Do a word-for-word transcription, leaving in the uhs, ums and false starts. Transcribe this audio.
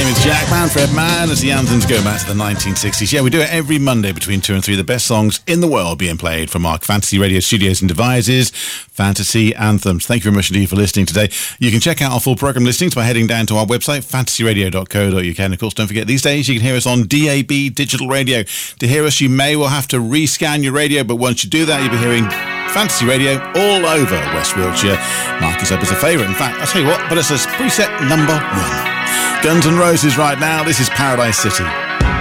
name is Jack Manfred Mann as the anthems go back to the nineteen sixties. Yeah, we do it every Monday between two and three. The best songs in the world being played from our Fantasy Radio studios and devices. Fantasy Anthems. Thank you very much indeed for listening today. You can check out our full programme listings by heading down to our website, fantasy radio dot co dot uk. And of course, don't forget, these days you can hear us on D A B Digital Radio. To hear us, you may well have to rescan your radio, but once you do that, you'll be hearing Fantasy Radio all over West Wiltshire. Mark us up as a favourite. In fact, I'll tell you what, but it's a preset number one. Guns N' Roses right now. This is Paradise City.